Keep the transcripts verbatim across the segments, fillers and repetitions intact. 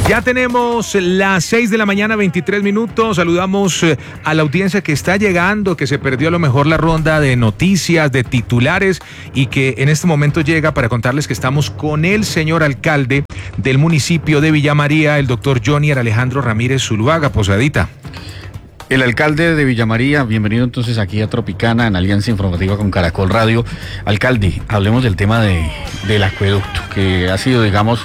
Ya tenemos las seis de la mañana, veintitrés minutos. Saludamos a la audiencia que está llegando, que se perdió a lo mejor la ronda de noticias, de titulares, y que en este momento llega para contarles que estamos con el señor alcalde del municipio de Villa María, el doctor Jonier Alejandro Ramírez Zuluaga. Posadita. El alcalde de Villa María, bienvenido entonces aquí a Tropicana, en alianza informativa con Caracol Radio. Alcalde, hablemos del tema de, del acueducto, que ha sido, digamos,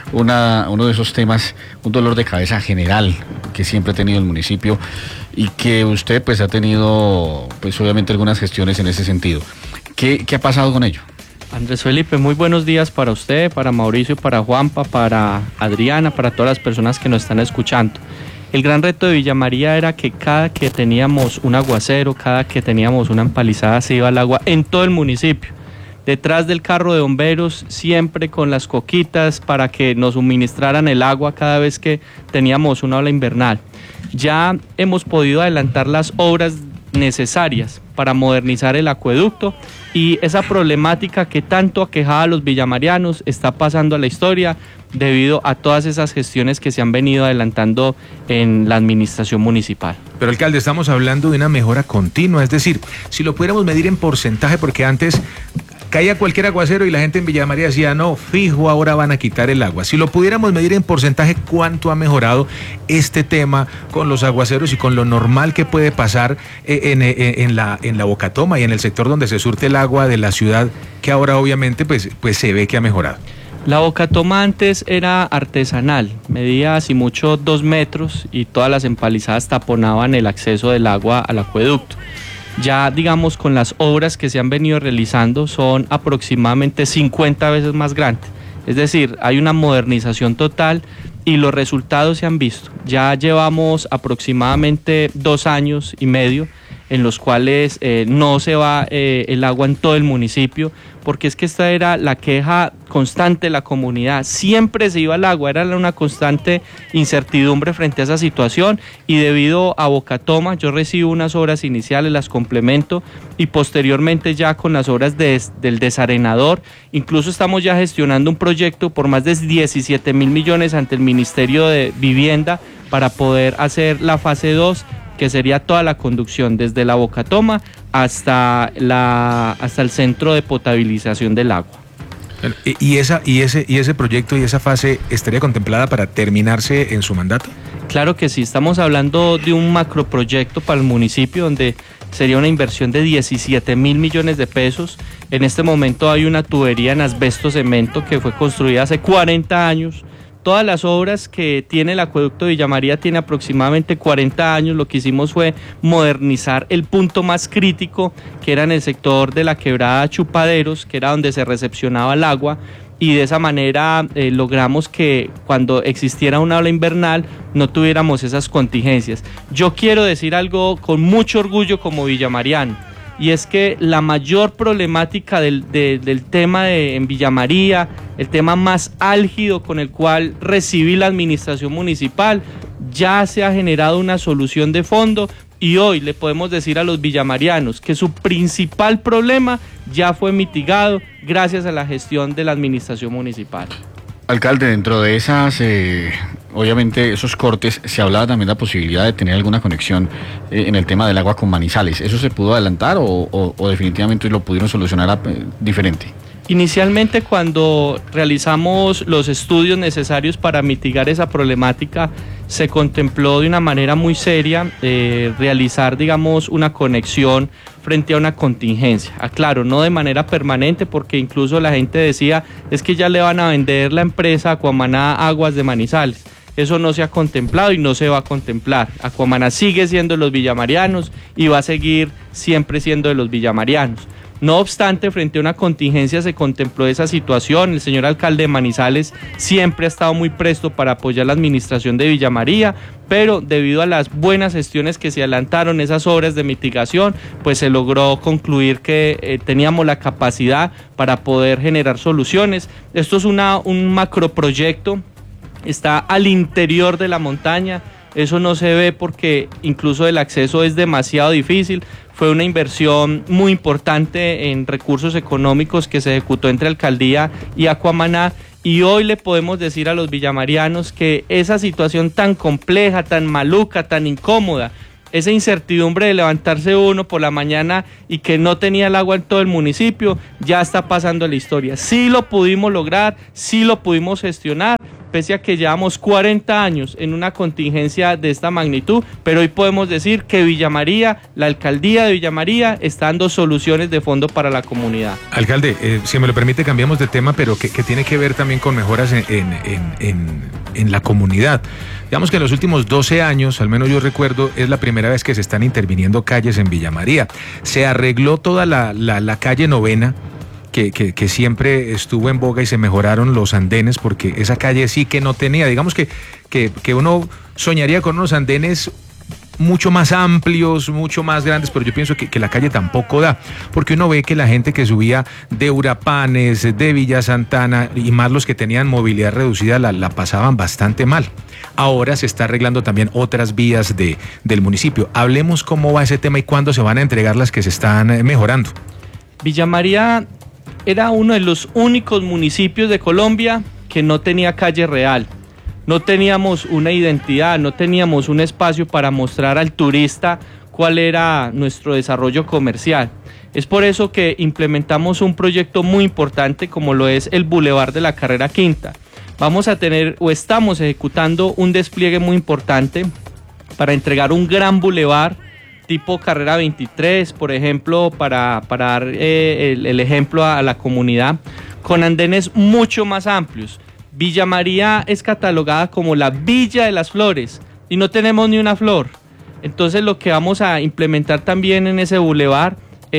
una, uno de esos temas, un dolor de cabeza general que siempre ha tenido el municipio y que usted pues ha tenido, pues obviamente algunas gestiones en ese sentido. ¿Qué, qué ha pasado con ello? Andrés Felipe, muy buenos días para usted, para Mauricio, para Juanpa, para Adriana, para todas las personas que nos están escuchando. El gran reto de Villa María era que cada que teníamos un aguacero, cada que teníamos una empalizada, se iba al agua en todo el municipio. Detrás del carro de bomberos, siempre con las coquitas para que nos suministraran el agua cada vez que teníamos una ola invernal. Ya hemos podido adelantar las obras necesarias para modernizar el acueducto y esa problemática que tanto aquejaba a los villamarianos está pasando a la historia debido a todas esas gestiones que se han venido adelantando en la administración municipal. Pero alcalde, estamos hablando de una mejora continua, es decir, si lo pudiéramos medir en porcentaje, porque antes caía cualquier aguacero y la gente en Villa María decía, no, fijo, ahora van a quitar el agua. Si lo pudiéramos medir en porcentaje, ¿cuánto ha mejorado este tema con los aguaceros y con lo normal que puede pasar en, en, en, la, en la Bocatoma y en el sector donde se surte el agua de la ciudad, que ahora obviamente pues, pues se ve que ha mejorado? La Bocatoma antes era artesanal, medía así mucho dos metros y todas las empalizadas taponaban el acceso del agua al acueducto. Ya digamos con las obras que se han venido realizando son aproximadamente cincuenta veces más grandes. Es decir, hay una modernización total y los resultados se han visto. Ya llevamos aproximadamente dos años y medio en los cuales eh, no se va eh, el agua en todo el municipio, porque es que esta era la queja constante de la comunidad, siempre se iba el agua, era una constante incertidumbre frente a esa situación y debido a Bocatoma yo recibo unas obras iniciales, las complemento y posteriormente ya con las obras de, del desarenador, incluso estamos ya gestionando un proyecto por más de diecisiete mil millones ante el Ministerio de Vivienda para poder hacer la fase dos, que sería toda la conducción desde la Bocatoma hasta, la, hasta el centro de potabilización del agua. ¿Y, esa, y, ese, ¿Y ese proyecto y esa fase estaría contemplada para terminarse en su mandato? Claro que sí, estamos hablando de un macroproyecto para el municipio donde sería una inversión de diecisiete mil millones de pesos. En este momento hay una tubería en asbesto cemento que fue construida hace cuarenta años. Todas las obras que tiene el acueducto de Villa María tiene aproximadamente cuarenta años. Lo que hicimos fue modernizar el punto más crítico, que era en el sector de la quebrada Chupaderos, que era donde se recepcionaba el agua, y de esa manera eh, logramos que cuando existiera una ola invernal no tuviéramos esas contingencias. Yo quiero decir algo con mucho orgullo como villamariano, y es que la mayor problemática del, de, del tema de, en Villa María, el tema más álgido con el cual recibí la administración municipal, ya se ha generado una solución de fondo y hoy le podemos decir a los villamarianos que su principal problema ya fue mitigado gracias a la gestión de la administración municipal. Alcalde, dentro de esas, eh, obviamente esos cortes, se hablaba también de la posibilidad de tener alguna conexión eh, en el tema del agua con Manizales. ¿Eso se pudo adelantar o, o, o definitivamente lo pudieron solucionar a, eh, diferente? Inicialmente, cuando realizamos los estudios necesarios para mitigar esa problemática, se contempló de una manera muy seria eh, realizar, digamos, una conexión frente a una contingencia. Aclaro, no de manera permanente, porque incluso la gente decía, es que ya le van a vender la empresa Aquamaná Aguas de Manizales. Eso no se ha contemplado y no se va a contemplar. Aquamaná sigue siendo de los villamarianos y va a seguir siempre siendo de los villamarianos. No obstante, frente a una contingencia se contempló esa situación. El señor alcalde de Manizales siempre ha estado muy presto para apoyar la administración de Villa María, pero debido a las buenas gestiones que se adelantaron, esas obras de mitigación, pues se logró concluir que eh, teníamos la capacidad para poder generar soluciones. Esto es una, un macroproyecto, está al interior de la montaña. Eso no se ve porque incluso el acceso es demasiado difícil. Fue una inversión muy importante en recursos económicos que se ejecutó entre Alcaldía y Aquamaná Y hoy le podemos decir a los villamarianos que esa situación tan compleja, tan maluca, tan incómoda, esa incertidumbre de levantarse uno por la mañana y que no tenía el agua en todo el municipio, ya está pasando a la historia. Sí lo pudimos lograr, sí lo pudimos gestionar, pese a que llevamos cuarenta años en una contingencia de esta magnitud, pero hoy podemos decir que Villa María, la alcaldía de Villa María, está dando soluciones de fondo para la comunidad. Alcalde, eh, si me lo permite, cambiamos de tema, pero que, que tiene que ver también con mejoras en, en, en, en, en la comunidad. Digamos que en los últimos doce años, al menos yo recuerdo, es la primera vez que se están interviniendo calles en Villa María. Se arregló toda la, la, la calle Novena, Que, que, que siempre estuvo en boga, y se mejoraron los andenes, porque esa calle sí que no tenía, digamos que, que, que uno soñaría con unos andenes mucho más amplios, mucho más grandes, pero yo pienso que, que la calle tampoco da, porque uno ve que la gente que subía de Urapanes, de Villa Santana, y más los que tenían movilidad reducida, la, la pasaban bastante mal. Ahora se está arreglando también otras vías de, del municipio. Hablemos cómo va ese tema y cuándo se van a entregar las que se están mejorando. Villa María era uno de los únicos municipios de Colombia que no tenía calle real. No teníamos una identidad, no teníamos un espacio para mostrar al turista cuál era nuestro desarrollo comercial. Es por eso que implementamos un proyecto muy importante como lo es el Boulevard de la Carrera Quinta. Vamos a tener o estamos ejecutando un despliegue muy importante para entregar un gran bulevar tipo Carrera veintitrés, por ejemplo, para, para dar eh, el, el ejemplo a, a la comunidad, con andenes mucho más amplios. Villa María es catalogada como la Villa de las Flores y no tenemos ni una flor. Entonces lo que vamos a implementar también en ese bulevar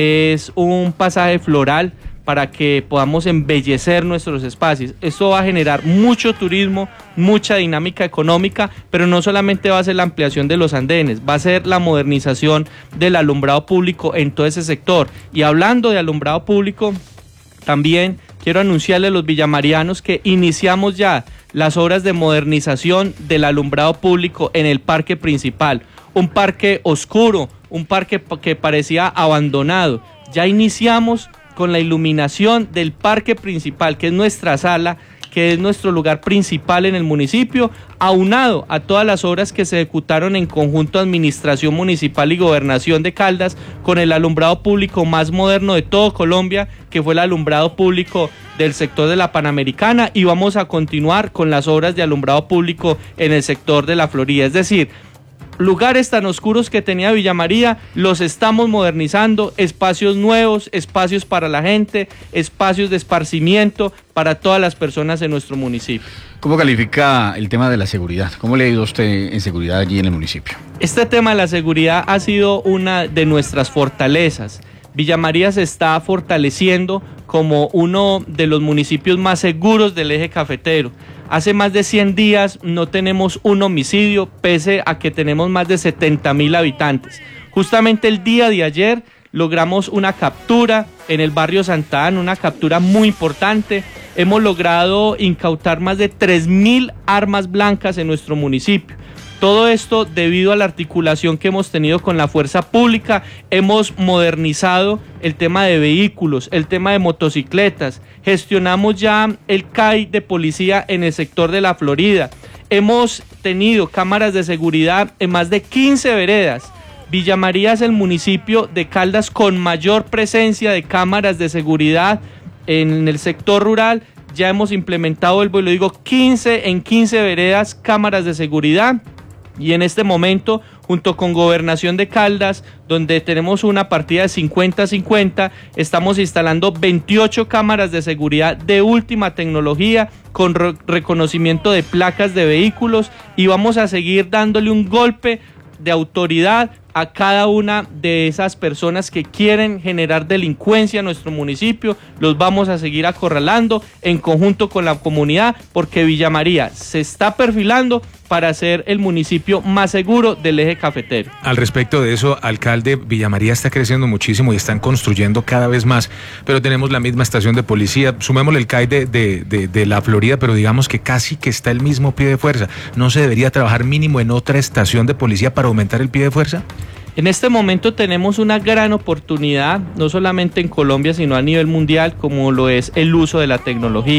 es un pasaje floral para que podamos embellecer nuestros espacios. Esto va a generar mucho turismo, mucha dinámica económica, pero no solamente va a ser la ampliación de los andenes, va a ser la modernización del alumbrado público en todo ese sector. Y hablando de alumbrado público, también quiero anunciarle a los villamarianos que iniciamos ya las obras de modernización del alumbrado público en el parque principal. Un parque oscuro, un parque que parecía abandonado. Ya iniciamos con la iluminación del parque principal, que es nuestra sala, que es nuestro lugar principal en el municipio, aunado a todas las obras que se ejecutaron en conjunto Administración Municipal y Gobernación de Caldas, con el alumbrado público más moderno de todo Colombia, que fue el alumbrado público del sector de la Panamericana, y vamos a continuar con las obras de alumbrado público en el sector de la Florida. Es decir, lugares tan oscuros que tenía Villa María, los estamos modernizando, espacios nuevos, espacios para la gente, espacios de esparcimiento para todas las personas en nuestro municipio. ¿Cómo califica el tema de la seguridad? ¿Cómo le ha ido usted en seguridad allí en el municipio? Este tema de la seguridad ha sido una de nuestras fortalezas. Villa María se está fortaleciendo como uno de los municipios más seguros del eje cafetero. Hace más de cien días no tenemos un homicidio, pese a que tenemos más de setenta mil habitantes. Justamente el día de ayer logramos una captura en el barrio Santa Ana, una captura muy importante. Hemos logrado incautar más de tres mil armas blancas en nuestro municipio. Todo esto debido a la articulación que hemos tenido con la fuerza pública. Hemos modernizado el tema de vehículos, el tema de motocicletas. Gestionamos ya el C A I de policía en el sector de la Florida. Hemos tenido cámaras de seguridad en más de quince veredas. Villa María es el municipio de Caldas con mayor presencia de cámaras de seguridad en el sector rural. Ya hemos implementado, el, lo digo, quince en quince veredas cámaras de seguridad. Y en este momento, junto con Gobernación de Caldas, donde tenemos una partida de cincuenta a cincuenta, estamos instalando veintiocho cámaras de seguridad de última tecnología con re- reconocimiento de placas de vehículos, y vamos a seguir dándole un golpe de autoridad a cada una de esas personas que quieren generar delincuencia en nuestro municipio. Los vamos a seguir acorralando en conjunto con la comunidad, porque Villa María se está perfilando para ser el municipio más seguro del eje cafetero. Al respecto de eso, alcalde, Villa María está creciendo muchísimo y están construyendo cada vez más, pero tenemos la misma estación de policía. Sumémosle el C A I de, de, de, de la Florida, pero digamos que casi que está el mismo pie de fuerza. ¿No se debería trabajar mínimo en otra estación de policía para aumentar el pie de fuerza? En este momento tenemos una gran oportunidad, no solamente en Colombia, sino a nivel mundial, como lo es el uso de la tecnología.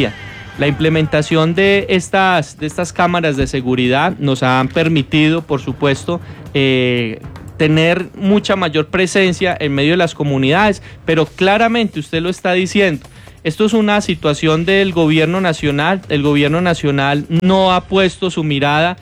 La implementación de estas, de estas cámaras de seguridad nos han permitido, por supuesto, eh, tener mucha mayor presencia en medio de las comunidades, pero claramente usted lo está diciendo. Esto es una situación del gobierno nacional. El gobierno nacional no ha puesto su mirada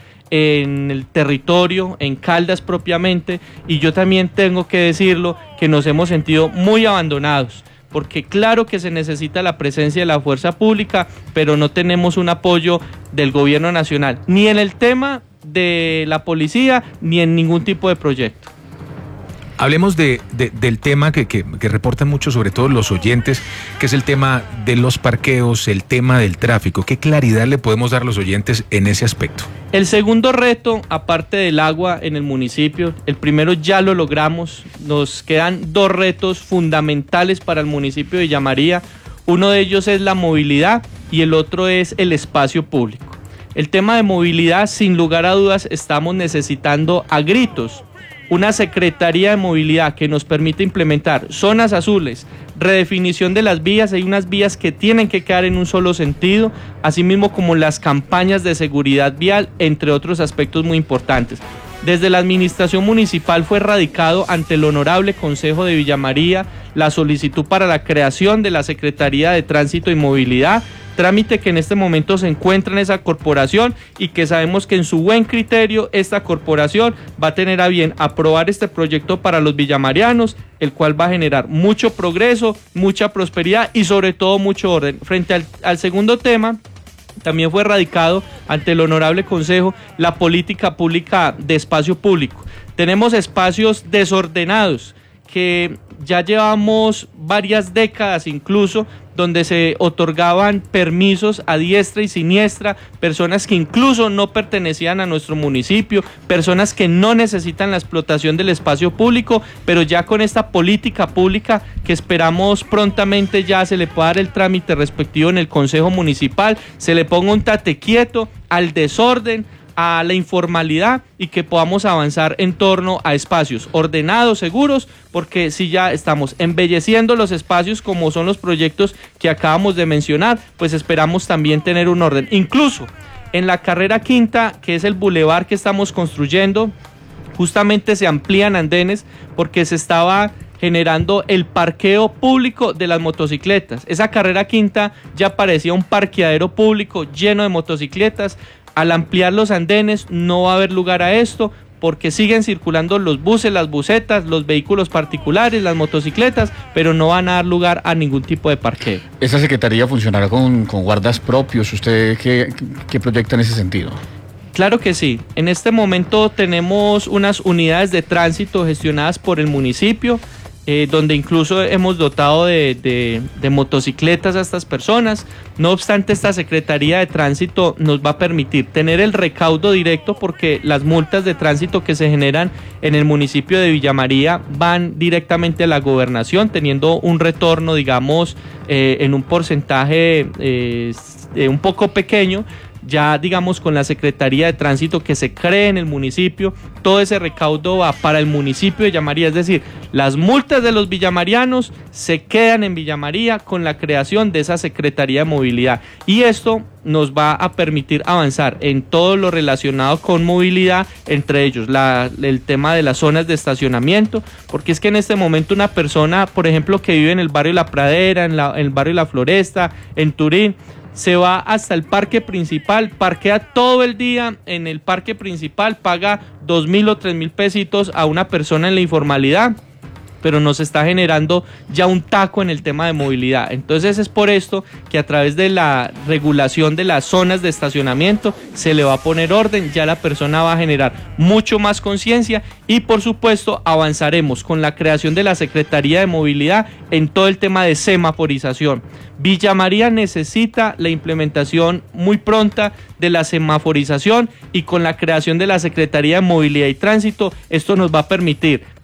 en el territorio, en Caldas propiamente, y yo también tengo que decirlo, que nos hemos sentido muy abandonados, porque claro que se necesita la presencia de la fuerza pública, pero no tenemos un apoyo del gobierno nacional, ni en el tema de la policía, ni en ningún tipo de proyecto. Hablemos de, de, del tema que, que, que reportan mucho, sobre todo los oyentes, que es el tema de los parqueos, el tema del tráfico. ¿Qué claridad le podemos dar a los oyentes en ese aspecto? El segundo reto, aparte del agua en el municipio, el primero ya lo logramos. Nos quedan dos retos fundamentales para el municipio de Villa María. Uno de ellos es la movilidad y el otro es el espacio público. El tema de movilidad, sin lugar a dudas, estamos necesitando a gritos una Secretaría de Movilidad que nos permita implementar zonas azules, redefinición de las vías. Hay unas vías que tienen que quedar en un solo sentido, asimismo como las campañas de seguridad vial, entre otros aspectos muy importantes. Desde la administración municipal fue radicado ante el Honorable Consejo de Villa María la solicitud para la creación de la Secretaría de Tránsito y Movilidad, trámite que en este momento se encuentra en esa corporación y que sabemos que en su buen criterio esta corporación va a tener a bien aprobar este proyecto para los villamarianos, el cual va a generar mucho progreso, mucha prosperidad y sobre todo mucho orden. Frente al, al segundo tema, también fue radicado ante el Honorable Consejo la política pública de espacio público. Tenemos espacios desordenados que ya llevamos varias décadas incluso, donde se otorgaban permisos a diestra y siniestra, personas que incluso no pertenecían a nuestro municipio, personas que no necesitan la explotación del espacio público, pero ya con esta política pública que esperamos prontamente ya se le pueda dar el trámite respectivo en el Consejo Municipal, se le ponga un tate quieto al desorden, a la informalidad y que podamos avanzar en torno a espacios ordenados, seguros, porque si ya estamos embelleciendo los espacios como son los proyectos que acabamos de mencionar, pues esperamos también tener un orden. Incluso en la carrera quinta, que es el bulevar que estamos construyendo, justamente se amplían andenes porque se estaba generando el parqueo público de las motocicletas. Esa carrera quinta ya parecía un parqueadero público lleno de motocicletas. Al ampliar los andenes no va a haber lugar a esto porque siguen circulando los buses, las busetas, los vehículos particulares, las motocicletas, pero no van a dar lugar a ningún tipo de parqueo. ¿Esa secretaría funcionará con, con guardas propios? ¿Usted qué, qué proyecta en ese sentido? Claro que sí. En este momento tenemos unas unidades de tránsito gestionadas por el municipio, Eh, donde incluso hemos dotado de, de, de motocicletas a estas personas. No obstante, esta Secretaría de Tránsito nos va a permitir tener el recaudo directo porque las multas de tránsito que se generan en el municipio de Villa María van directamente a la gobernación, teniendo un retorno, digamos, eh, en un porcentaje eh, un poco pequeño. Ya digamos con la Secretaría de Tránsito que se cree en el municipio, todo ese recaudo va para el municipio de Villa María, es decir, las multas de los villamarianos se quedan en Villa María con la creación de esa Secretaría de Movilidad y esto nos va a permitir avanzar en todo lo relacionado con movilidad, entre ellos la, el tema de las zonas de estacionamiento, porque es que en este momento una persona, por ejemplo, que vive en el barrio La Pradera, en, la, en el barrio La Floresta, en Turín, se va hasta el parque principal, parquea todo el día en el parque principal, paga dos mil o tres mil pesitos a una persona en la informalidad, pero nos está generando ya un taco en el tema de movilidad. Entonces es por esto que a través de la regulación de las zonas de estacionamiento se le va a poner orden, ya la persona va a generar mucho más conciencia y por supuesto avanzaremos con la creación de la Secretaría de Movilidad en todo el tema de semaforización. Villa María necesita la implementación muy pronta de la semaforización y con la creación de la Secretaría de Movilidad y Tránsito esto nos va a permitir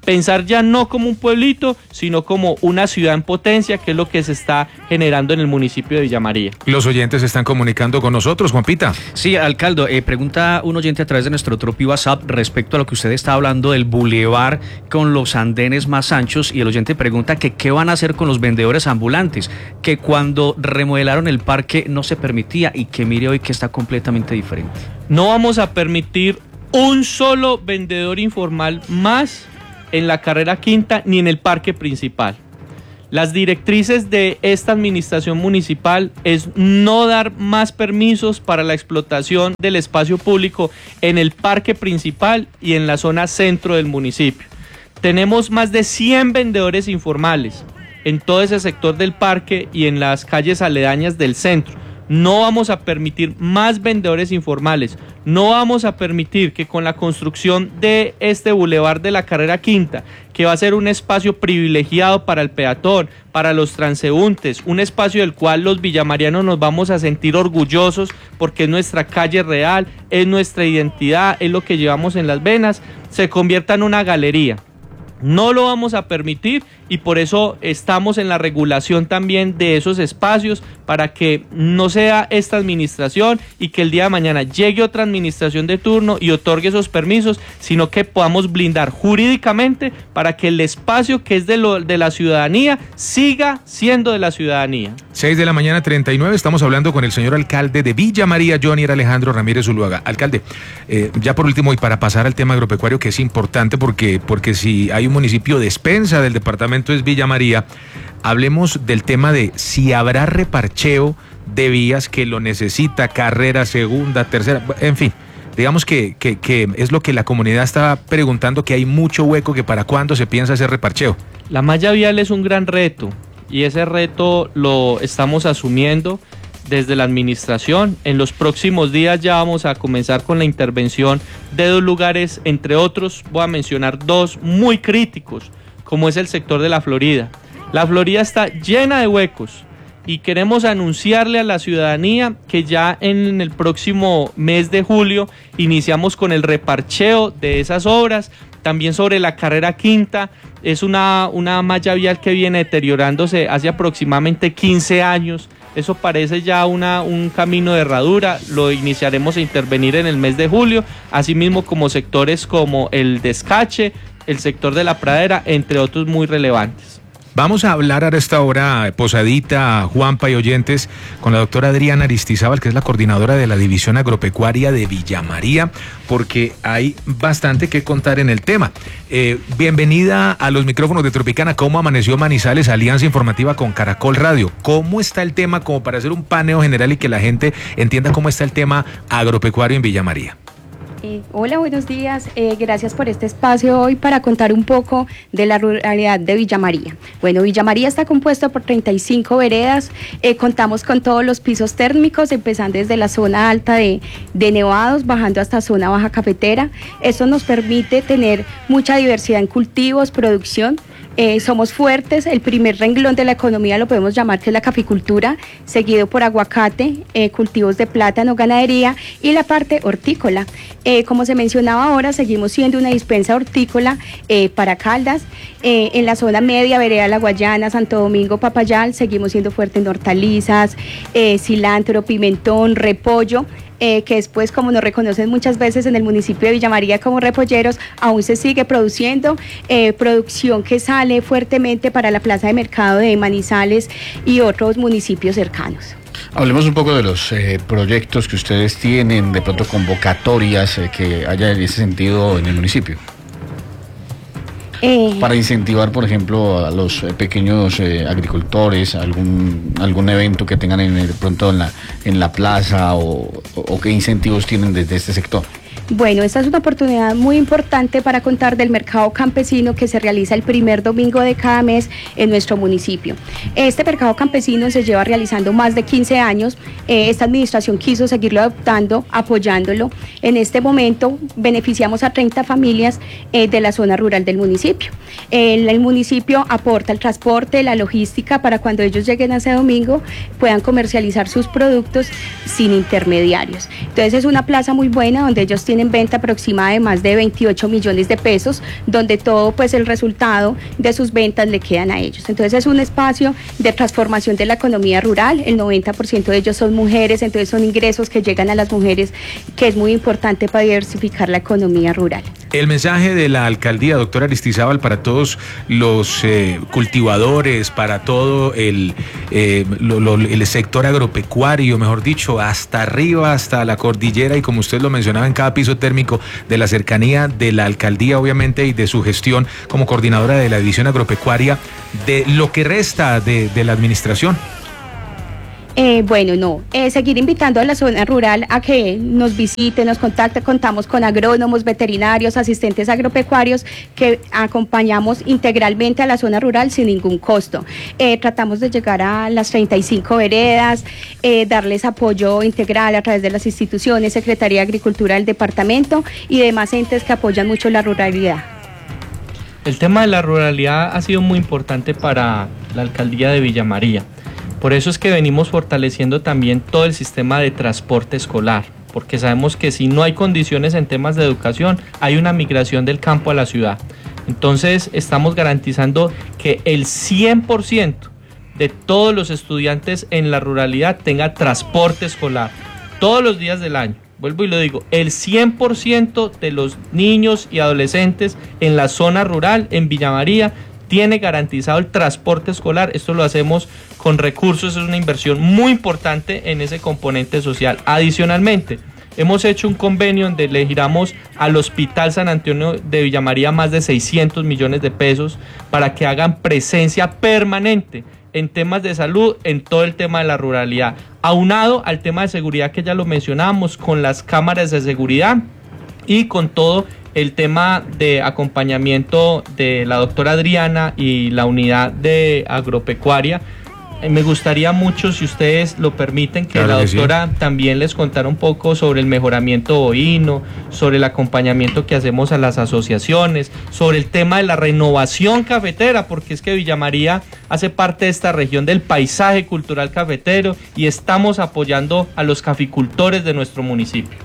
pensar ya no como un pueblito, sino como una ciudad en potencia, que es lo que se está generando en el municipio de Villa María. Los oyentes se están comunicando con nosotros, Juanpita. Sí, alcalde, eh, pregunta un oyente a través de nuestro tropi WhatsApp respecto a lo que usted está hablando del bulevar con los andenes más anchos, y el oyente pregunta que qué van a hacer con los vendedores ambulantes, que cuando remodelaron el parque no se permitía y que mire hoy que está completamente diferente. No vamos a permitir un solo vendedor informal más en la carrera quinta ni en el parque principal. Las directrices de esta administración municipal es no dar más permisos para la explotación del espacio público en el parque principal y en la zona centro del municipio. Tenemos más de cien vendedores informales en todo ese sector del parque y en las calles aledañas del centro. No vamos a permitir más vendedores informales, no vamos a permitir que con la construcción de este bulevar de la carrera quinta, que va a ser un espacio privilegiado para el peatón, para los transeúntes, un espacio del cual los villamarianos nos vamos a sentir orgullosos porque es nuestra calle real, es nuestra identidad, es lo que llevamos en las venas, se convierta en una galería. No lo vamos a permitir y por eso estamos en la regulación también de esos espacios para que no sea esta administración y que el día de mañana llegue otra administración de turno y otorgue esos permisos, sino que podamos blindar jurídicamente para que el espacio que es de, lo, de la ciudadanía siga siendo de la ciudadanía. seis de la mañana, treinta y nueve, estamos hablando con el señor alcalde de Villa María, Jonier Alejandro Ramírez Zuluaga. Alcalde, eh, ya por último y para pasar al tema agropecuario, que es importante porque, porque si hay un municipio despensa del departamento es Villa María, hablemos del tema de si habrá reparcheo de vías que lo necesita, carrera segunda, tercera, en fin, digamos que, que, que es lo que la comunidad está preguntando, que hay mucho hueco, que para cuándo se piensa hacer reparcheo. La malla vial es un gran reto y ese reto lo estamos asumiendo desde la administración. En los próximos días ya vamos a comenzar con la intervención de dos lugares, entre otros voy a mencionar dos muy críticos, como es el sector de la Florida. La Florida está llena de huecos y queremos anunciarle a la ciudadanía que ya en el próximo mes de julio iniciamos con el reparcheo de esas obras. También sobre la carrera quinta, es una, una malla vial que viene deteriorándose hace aproximadamente quince años. Eso parece ya una, un camino de herradura, lo iniciaremos a intervenir en el mes de julio, asimismo como sectores como el Descache, el sector de la Pradera, entre otros muy relevantes. Vamos a hablar a esta hora, Posadita, Juanpa y oyentes, con la doctora Adriana Aristizábal, que es la coordinadora de la División Agropecuaria de Villa María, porque hay bastante que contar en el tema. Eh, bienvenida a los micrófonos de Tropicana. ¿Cómo amaneció Manizales, alianza informativa con Caracol Radio? ¿Cómo está el tema, como para hacer un paneo general y que la gente entienda cómo está el tema agropecuario en Villa María? Eh, hola, buenos días. Eh, gracias por este espacio hoy para contar un poco de la ruralidad de Villa María. Bueno, Villa María está compuesto por treinta y cinco veredas. Eh, contamos con todos los pisos térmicos, empezando desde la zona alta de, de Nevados, bajando hasta zona baja cafetera. Esto nos permite tener mucha diversidad en cultivos, producción. Eh, somos fuertes, el primer renglón de la economía lo podemos llamar que es la caficultura, seguido por aguacate, eh, cultivos de plátano, ganadería y la parte hortícola. Eh, como se mencionaba ahora, seguimos siendo una dispensa hortícola eh, para Caldas. Eh, en la zona media, vereda La Guayana, Santo Domingo, Papayal, seguimos siendo fuertes en hortalizas, eh, cilantro, pimentón, repollo. Eh, que después, como nos reconocen muchas veces en el municipio de Villa María como repolleros, aún se sigue produciendo, eh, producción que sale fuertemente para la plaza de mercado de Manizales y otros municipios cercanos. Hablemos un poco de los eh, proyectos que ustedes tienen, de pronto convocatorias eh, que haya en ese sentido en el municipio. Eh, para incentivar, por ejemplo, a los eh, pequeños eh, agricultores, algún algún evento que tengan en el, pronto en la en la plaza o, o, o qué incentivos tienen desde este sector. Bueno, esta es una oportunidad muy importante para contar del mercado campesino que se realiza el primer domingo de cada mes en nuestro municipio. Este mercado campesino se lleva realizando más de quince años. Eh, esta administración quiso seguirlo adoptando, apoyándolo. En este momento beneficiamos a treinta familias eh, de la zona rural del municipio. El, el municipio aporta el transporte, la logística para cuando ellos lleguen a ese domingo puedan comercializar sus productos sin intermediarios. Entonces es una plaza muy buena donde ellos ellos tienen venta aproximada de más de veintiocho millones de pesos, donde todo pues el resultado de sus ventas le quedan a ellos. Entonces es un espacio de transformación de la economía rural, el noventa por ciento de ellos son mujeres, entonces son ingresos que llegan a las mujeres, que es muy importante para diversificar la economía rural. El mensaje de la alcaldía, doctora Aristizábal, para todos los eh, cultivadores, para todo el, eh, lo, lo, el sector agropecuario, mejor dicho, hasta arriba, hasta la cordillera, y como usted lo mencionaba, en cada piso térmico, de la cercanía de la alcaldía, obviamente, y de su gestión como coordinadora de la división agropecuaria, de lo que resta de, de la administración. Eh, bueno, no, eh, seguir invitando a la zona rural a que nos visite, nos contacte. Contamos con agrónomos, veterinarios, asistentes agropecuarios que acompañamos integralmente a la zona rural sin ningún costo. Eh, tratamos de llegar a las treinta y cinco veredas, eh, darles apoyo integral a través de las instituciones, Secretaría de Agricultura del departamento y demás entes que apoyan mucho la ruralidad. El tema de la ruralidad ha sido muy importante para la alcaldía de Villa María. Por eso es que venimos fortaleciendo también todo el sistema de transporte escolar, porque sabemos que si no hay condiciones en temas de educación, hay una migración del campo a la ciudad. Entonces estamos garantizando que el cien por ciento de todos los estudiantes en la ruralidad tenga transporte escolar todos los días del año. Vuelvo y lo digo, el cien por ciento de los niños y adolescentes en la zona rural, en Villa María, tiene garantizado el transporte escolar. Esto lo hacemos con recursos, es una inversión muy importante en ese componente social. Adicionalmente, hemos hecho un convenio donde le giramos al Hospital San Antonio de Villa María más de seiscientos millones de pesos para que hagan presencia permanente en temas de salud, en todo el tema de la ruralidad. Aunado al tema de seguridad que ya lo mencionábamos, con las cámaras de seguridad y con todo el tema de acompañamiento de la doctora Adriana y la unidad de agropecuaria. Eh, me gustaría mucho, si ustedes lo permiten, que claro la doctora que sí. también les contara un poco sobre el mejoramiento bovino, sobre el acompañamiento que hacemos a las asociaciones, sobre el tema de la renovación cafetera, porque es que Villa María hace parte de esta región del paisaje cultural cafetero y estamos apoyando a los caficultores de nuestro municipio.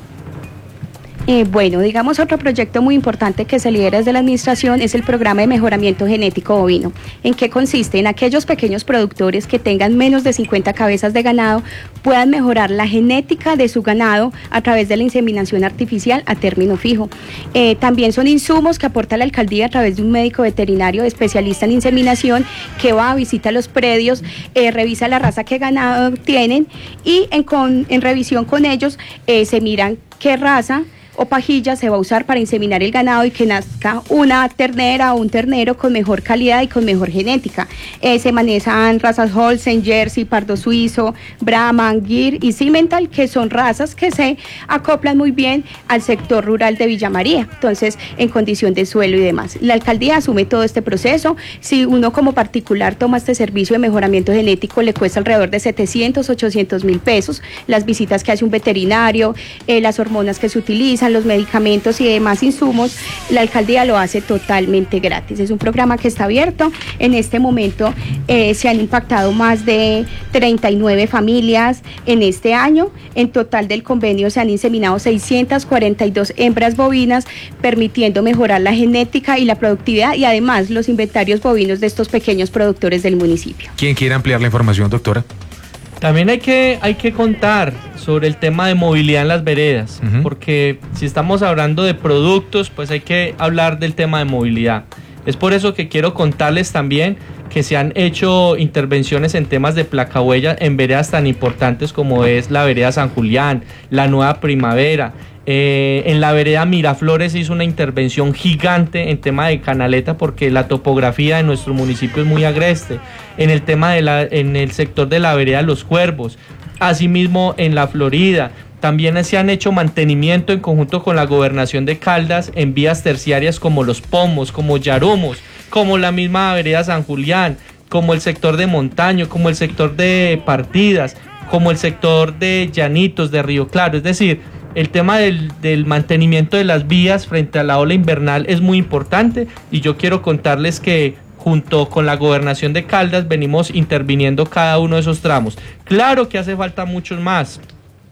Eh, bueno, digamos otro proyecto muy importante que se lidera desde la administración es el programa de mejoramiento genético bovino. ¿En qué consiste? En aquellos pequeños productores que tengan menos de cincuenta cabezas de ganado puedan mejorar la genética de su ganado a través de la inseminación artificial a término fijo. Eh, también son insumos que aporta la alcaldía a través de un médico veterinario especialista en inseminación que va, visita los predios, eh, revisa la raza que ganado tienen y en, con, en revisión con ellos eh, se miran qué raza o pajilla se va a usar para inseminar el ganado y que nazca una ternera o un ternero con mejor calidad y con mejor genética. Eh, se manejan razas Holstein, Jersey, Pardo Suizo, Brahman, Gir y Simmental, que son razas que se acoplan muy bien al sector rural de Villa María, entonces en condición de suelo y demás. La alcaldía asume todo este proceso. Si uno como particular toma este servicio de mejoramiento genético, le cuesta alrededor de setecientos, ochocientos mil pesos, las visitas que hace un veterinario, eh, las hormonas que se utilizan, los medicamentos y demás insumos, la alcaldía lo hace totalmente gratis. Es un programa que está abierto. En este momento eh, se han impactado más de treinta y nueve familias en este año. En total del convenio se han inseminado seiscientas cuarenta y dos hembras bovinas, permitiendo mejorar la genética y la productividad y además los inventarios bovinos de estos pequeños productores del municipio. ¿Quién quiere ampliar la información, doctora? También hay que, hay que contar sobre el tema de movilidad en las veredas, uh-huh. porque si estamos hablando de productos, pues hay que hablar del tema de movilidad. Es por eso que quiero contarles también que se han hecho intervenciones en temas de placahuella en veredas tan importantes como es la vereda San Julián, la Nueva Primavera. Eh, en la vereda Miraflores se hizo una intervención gigante en tema de canaleta porque la topografía de nuestro municipio es muy agreste. En el tema de la, en el sector de la vereda Los Cuervos, asimismo en la Florida. También se han hecho mantenimiento en conjunto con la gobernación de Caldas en vías terciarias como Los Pomos, como Yarumos, como la misma vereda San Julián, como el sector de Montaño, como el sector de Partidas, como el sector de Llanitos, de Río Claro. Es decir, el tema del, del mantenimiento de las vías frente a la ola invernal es muy importante y yo quiero contarles que junto con la gobernación de Caldas venimos interviniendo cada uno de esos tramos. Claro que hace falta muchos más.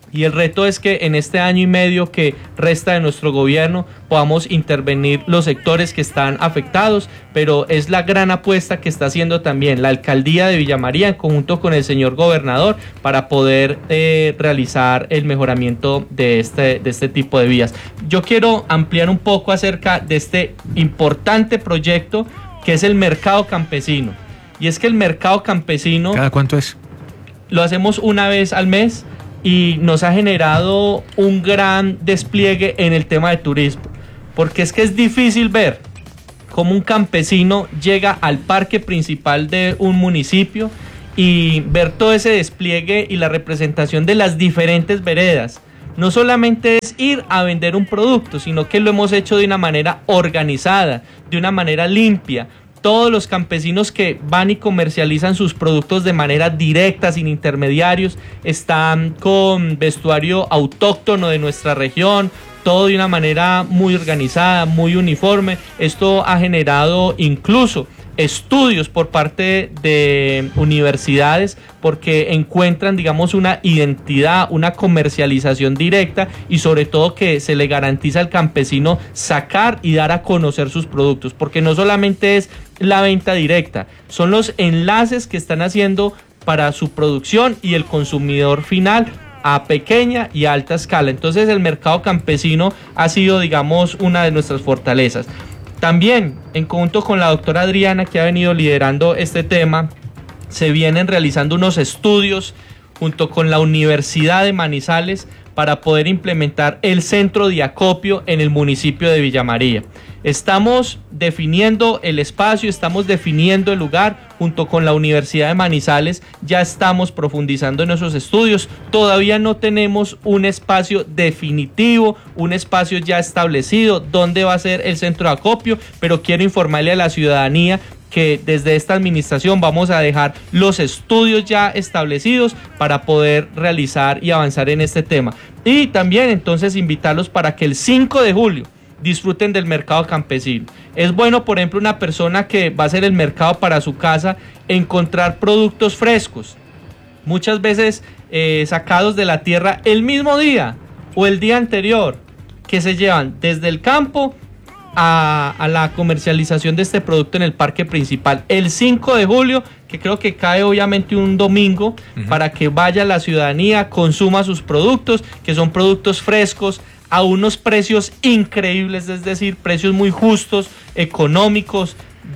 Y el reto es que en este año y medio que resta de nuestro gobierno podamos intervenir los sectores que están afectados, pero es la gran apuesta que está haciendo también la alcaldía de Villa María en conjunto con el señor gobernador para poder eh, realizar el mejoramiento de este, de este tipo de vías. Yo quiero ampliar un poco acerca de este importante proyecto que es el mercado campesino. Y es que el mercado campesino... ¿Cada cuánto es? Lo hacemos una vez al mes y nos ha generado un gran despliegue en el tema de turismo, porque es que es difícil ver cómo un campesino llega al parque principal de un municipio y ver todo ese despliegue y la representación de las diferentes veredas. No solamente es ir a vender un producto, sino que lo hemos hecho de una manera organizada, de una manera limpia. Todos los campesinos que van y comercializan sus productos de manera directa, sin intermediarios, están con vestuario autóctono de nuestra región, todo de una manera muy organizada, muy uniforme. Esto ha generado incluso estudios por parte de universidades porque encuentran, digamos, una identidad, una comercialización directa y sobre todo que se le garantiza al campesino sacar y dar a conocer sus productos, porque no solamente es la venta directa, son los enlaces que están haciendo para su producción y el consumidor final a pequeña y alta escala. Entonces el mercado campesino ha sido, digamos, una de nuestras fortalezas. También, en conjunto con la doctora Adriana, que ha venido liderando este tema, se vienen realizando unos estudios junto con la Universidad de Manizales para poder implementar el centro de acopio en el municipio de Villa María. Estamos definiendo el espacio, estamos definiendo el lugar, junto con la Universidad de Manizales ya estamos profundizando en esos estudios. Todavía no tenemos un espacio definitivo, un espacio ya establecido donde va a ser el centro de acopio, pero quiero informarle a la ciudadanía que desde esta administración vamos a dejar los estudios ya establecidos para poder realizar y avanzar en este tema. Y también entonces invitarlos para que el cinco de julio disfruten del mercado campesino. Es bueno, por ejemplo, una persona que va a hacer el mercado para su casa, encontrar productos frescos, muchas veces eh, sacados de la tierra el mismo día o el día anterior, que se llevan desde el campo a, a la comercialización de este producto en el parque principal. El cinco de julio, que creo que cae obviamente un domingo, uh-huh, para que vaya la ciudadanía, consuma sus productos, que son productos frescos, a unos precios increíbles, es decir, precios muy justos, económicos,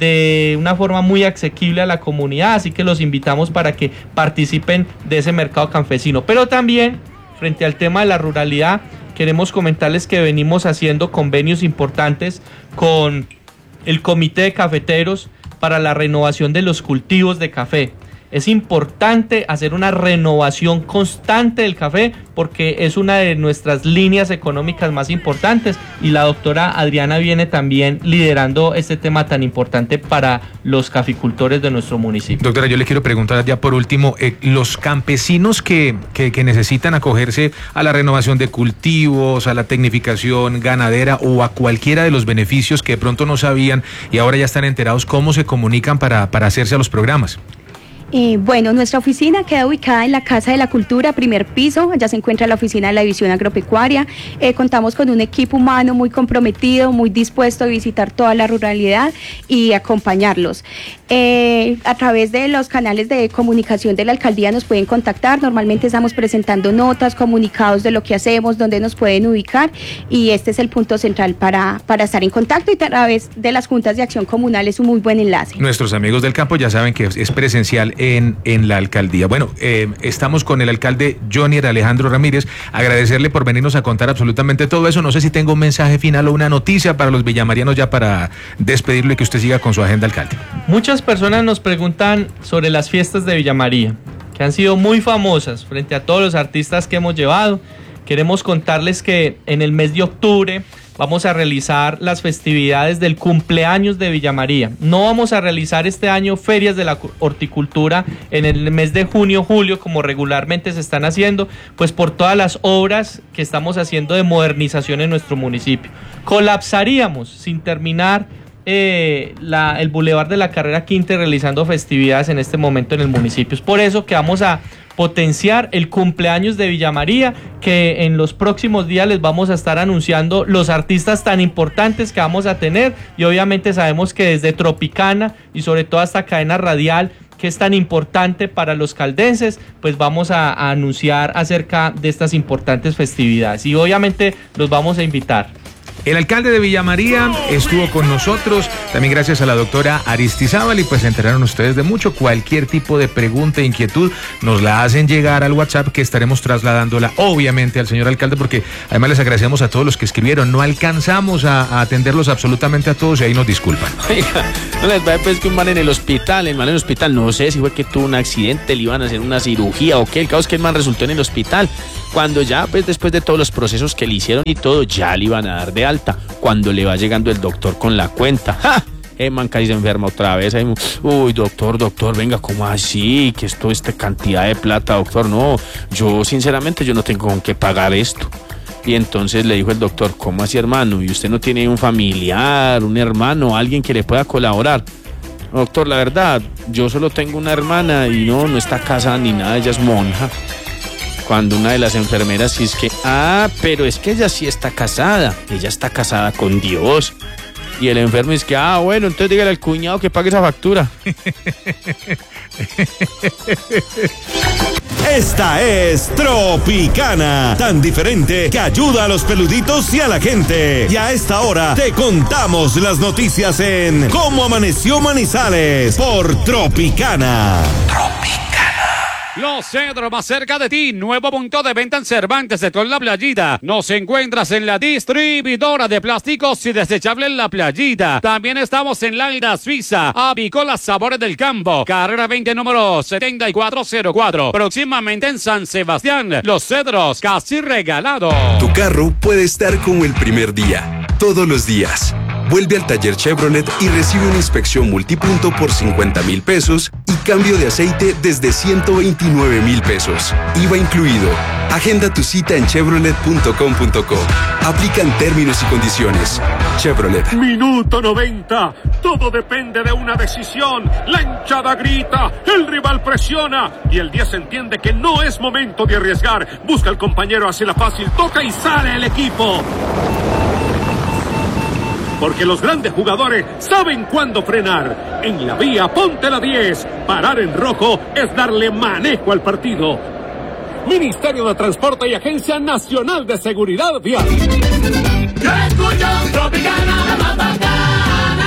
de una forma muy asequible a la comunidad. Así que los invitamos para que participen de ese mercado campesino. Pero también, frente al tema de la ruralidad, queremos comentarles que venimos haciendo convenios importantes con el Comité de Cafeteros para la renovación de los cultivos de café. Es importante hacer una renovación constante del café porque es una de nuestras líneas económicas más importantes y la doctora Adriana viene también liderando este tema tan importante para los caficultores de nuestro municipio. Doctora, yo le quiero preguntar ya por último, eh, los campesinos que, que, que necesitan acogerse a la renovación de cultivos, a la tecnificación ganadera o a cualquiera de los beneficios que de pronto no sabían y ahora ya están enterados, ¿cómo se comunican para, para hacerse a los programas? Eh, bueno, nuestra oficina queda ubicada en la Casa de la Cultura, primer piso. Allá se encuentra la oficina de la División Agropecuaria. Eh, contamos con un equipo humano muy comprometido, muy dispuesto a visitar toda la ruralidad y acompañarlos. Eh, a través de los canales de comunicación de la alcaldía nos pueden contactar. Normalmente estamos presentando notas, comunicados de lo que hacemos, dónde nos pueden ubicar y este es el punto central para, para estar en contacto y a través de las juntas de acción comunal es un muy buen enlace. Nuestros amigos del campo ya saben que es presencial En, en la alcaldía. Bueno, eh, estamos con el alcalde Jonier Alejandro Ramírez. Agradecerle por venirnos a contar absolutamente todo eso. No sé si tengo un mensaje final o una noticia para los villamarianos ya para despedirlo y que usted siga con su agenda, alcalde. Muchas personas nos preguntan sobre las fiestas de Villa María, que han sido muy famosas frente a todos los artistas que hemos llevado. Queremos contarles que en el mes de octubre vamos a realizar las festividades del cumpleaños de Villa María. No vamos a realizar este año ferias de la horticultura en el mes de junio, julio, como regularmente se están haciendo, pues por todas las obras que estamos haciendo de modernización en nuestro municipio. Colapsaríamos sin terminar eh, la, el Boulevard de la Carrera Quinta realizando festividades en este momento en el municipio. Es por eso que vamos a potenciar el cumpleaños de Villa María, que en los próximos días les vamos a estar anunciando los artistas tan importantes que vamos a tener, y obviamente sabemos que desde Tropicana y sobre todo esta cadena radial que es tan importante para los caldenses, pues vamos a, a anunciar acerca de estas importantes festividades y obviamente los vamos a invitar. El alcalde de Villa María estuvo con nosotros, también gracias a la doctora Aristizábal, y pues se enteraron ustedes de mucho. Cualquier tipo de pregunta e inquietud nos la hacen llegar al WhatsApp, que estaremos trasladándola obviamente al señor alcalde, porque además les agradecemos a todos los que escribieron. No alcanzamos a, a atenderlos absolutamente a todos y ahí nos disculpan. Oiga, no les va a pues que un man en el hospital, el man en el hospital, no sé si fue que tuvo un accidente, le iban a hacer una cirugía o qué, el caso es que el man resultó en el hospital. Cuando ya, pues después de todos los procesos que le hicieron y todo, ya le iban a dar de alta. Cuando le va llegando el doctor con la cuenta, ¡ja! Eh, man, casi se enferma otra vez. Ahí, uy, doctor, doctor, venga, ¿cómo así? Que esto, esta cantidad de plata, doctor, no. Yo, sinceramente, yo no tengo con qué pagar esto. Y entonces le dijo el doctor, ¿cómo así, hermano? ¿Y usted no tiene un familiar, un hermano, alguien que le pueda colaborar? Doctor, la verdad, yo solo tengo una hermana y no, no está casada ni nada, ella es monja. Cuando una de las enfermeras sí es que, ah, pero es que ella sí está casada, ella está casada con Dios. Y el enfermo es que, ah, bueno, entonces dígale al cuñado que pague esa factura. Esta es Tropicana, tan diferente que ayuda a los peluditos y a la gente. Y a esta hora te contamos las noticias en Cómo Amaneció Manizales por Tropicana. Tropicana. Los Cedros, más cerca de ti, nuevo punto de venta en Cervantes, sector La Playita. Nos encuentras en la distribuidora de plásticos y desechables La Playita. También estamos en Laida Suiza, Avícola Sabores del Campo, carrera veinte, número setenta y cuatro cero cuatro. Próximamente en San Sebastián, Los Cedros, casi regalado. Tu carro puede estar como el primer día, todos los días. Vuelve al taller Chevrolet y recibe una inspección multipunto por cincuenta mil pesos y cambio de aceite desde ciento veintinueve mil pesos. I V A incluido. Agenda tu cita en chevrolet punto com punto co. Aplican términos y condiciones. Chevrolet. Minuto noventa. Todo depende de una decisión. La hinchada grita, el rival presiona y el diez entiende que no es momento de arriesgar. Busca al compañero, hace la fácil, toca y sale el equipo. Porque los grandes jugadores saben cuándo frenar. En la vía, ponte la diez. Parar en rojo es darle manejo al partido. Ministerio de Transporte y Agencia Nacional de Seguridad Vial. Yo escucho Tropicana, la más bacana.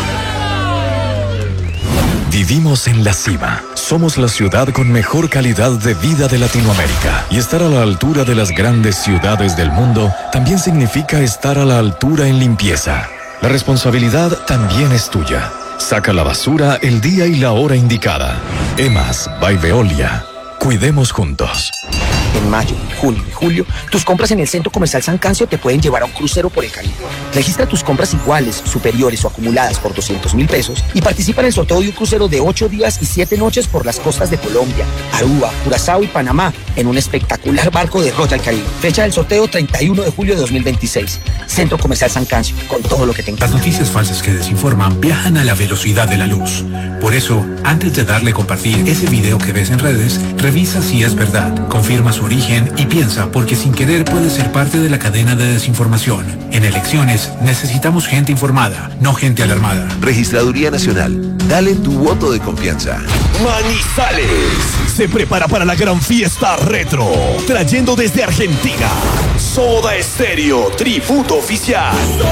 Vivimos en la cima. Somos la ciudad con mejor calidad de vida de Latinoamérica. Y estar a la altura de las grandes ciudades del mundo también significa estar a la altura en limpieza. La responsabilidad también es tuya. Saca la basura el día y la hora indicada. EMAS by Veolia. Cuidemos juntos. En mayo, junio y julio, tus compras en el Centro Comercial San Cancio te pueden llevar a un crucero por el Caribe. Registra tus compras iguales, superiores o acumuladas por doscientos mil pesos y participa en el sorteo de un crucero de ocho días y siete noches por las costas de Colombia, Aruba, Curazao y Panamá en un espectacular barco de Royal Caribe. Fecha del sorteo treinta y uno de julio de dos mil veintiséis. Centro Comercial San Cancio, con todo lo que te encanta. Las noticias falsas que desinforman viajan a la velocidad de la luz. Por eso, antes de darle compartir ese video que ves en redes, revisa si es verdad, confirma su origen y piensa, porque sin querer puede ser parte de la cadena de desinformación. En elecciones necesitamos gente informada, no gente alarmada. Registraduría Nacional, dale tu voto de confianza. Manizales se prepara para la gran fiesta retro, trayendo desde Argentina Soda Stereo, tributo oficial.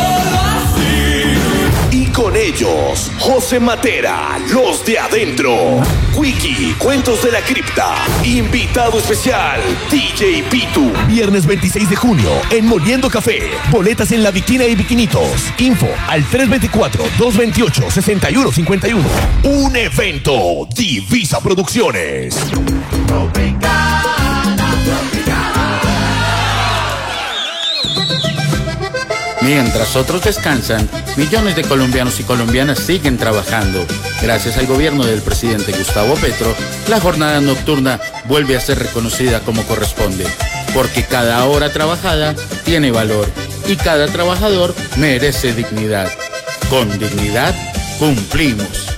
Y con ellos, José Matera, Los de Adentro, Wiki, Cuentos de la Cripta, invitado especial, D J Pitu. Viernes veintiséis de junio, en Moliendo Café. Boletas en La Viquina y Viquinitos. Info al tres dos cuatro, dos dos ocho, seis uno cinco uno. Un evento, Divisa Producciones. Mientras otros descansan, millones de colombianos y colombianas siguen trabajando. Gracias al gobierno del presidente Gustavo Petro, la jornada nocturna vuelve a ser reconocida como corresponde, porque cada hora trabajada tiene valor y cada trabajador merece dignidad. Con dignidad cumplimos.